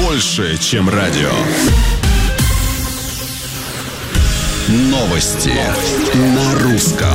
больше, чем радио. Новости на русском.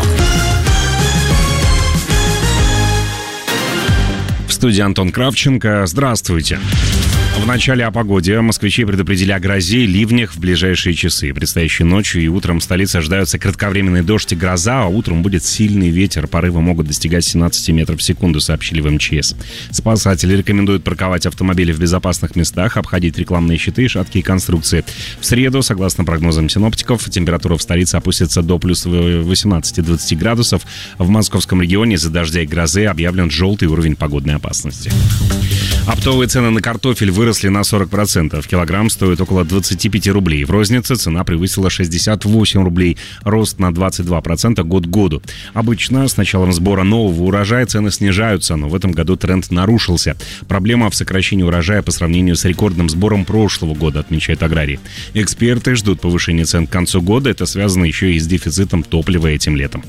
В студии Антон Кравченко. Здравствуйте. В начале о погоде. Москвичей предупредили о грозе и ливнях в ближайшие часы. Предстоящей ночью и утром в столице ожидаются кратковременный дождь и гроза, а утром будет сильный ветер. Порывы могут достигать 17 метров в секунду, сообщили в МЧС. Спасатели рекомендуют парковать автомобили в безопасных местах, обходить рекламные щиты и шаткие конструкции. В среду, согласно прогнозам синоптиков, температура в столице опустится до плюс 18-20 градусов. В московском регионе из-за дождя и грозы объявлен желтый уровень погодной опасности. Оптовые цены на картофель выросли на 40%. Килограмм стоит около 25 рублей. В рознице цена превысила 68 рублей. Рост на 22% год к году. Обычно с началом сбора нового урожая цены снижаются, но в этом году тренд нарушился. Проблема в сокращении урожая по сравнению с рекордным сбором прошлого года, отмечают аграрии. Эксперты ждут повышения цен к концу года. Это связано еще и с дефицитом топлива этим летом.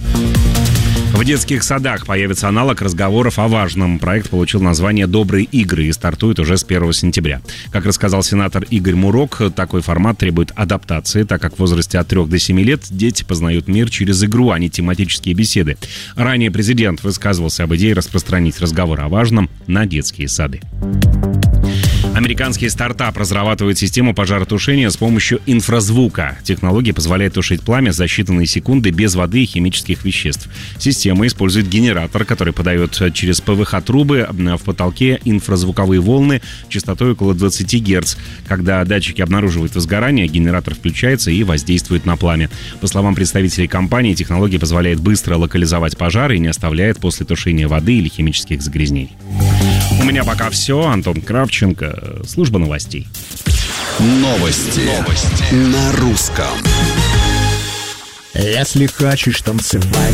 В детских садах появится аналог разговоров о важном. Проект получил название «Добрые игры» и стартует уже с 1 сентября. Как рассказал сенатор Игорь Мурок, такой формат требует адаптации, так как в возрасте от 3 до 7 лет дети познают мир через игру, а не тематические беседы. Ранее президент высказывался об идее распространить разговор о важном на детские сады. Американский стартап разрабатывает систему пожаротушения с помощью инфразвука. Технология позволяет тушить пламя за считанные секунды без воды и химических веществ. Система использует генератор, который подает через ПВХ-трубы в потолке инфразвуковые волны частотой около 20 Гц. Когда датчики обнаруживают возгорание, генератор включается и воздействует на пламя. По словам представителей компании, технология позволяет быстро локализовать пожар и не оставляет после тушения воды или химических загрязнений. У меня пока все. Антон Кравченко, служба новостей. Новости на русском. Если хочешь танцевать